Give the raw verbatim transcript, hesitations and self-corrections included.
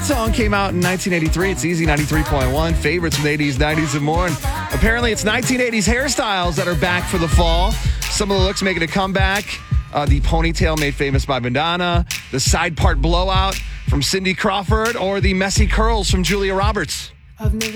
song came out in nineteen eighty-three. It's Easy ninety-three point one. Favorites from the eighties, nineties, and more. And apparently, it's nineteen eighties hairstyles that are back for the fall. Some of the looks making a comeback. Uh, the ponytail made famous by Madonna, the side part blowout from Cindy Crawford, or the messy curls from Julia Roberts. I've never